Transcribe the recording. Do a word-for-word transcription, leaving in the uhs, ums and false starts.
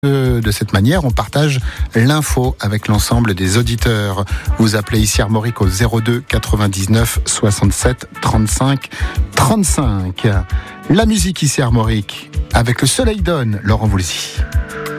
De, de cette manière, on partage l'info avec l'ensemble des auditeurs. Vous appelez ici Armorique au zéro deux quatre-vingt-dix-neuf soixante-sept trente-cinq trente-cinq. La musique ici Armorique avec le Soleil donne, Laurent Voulzy.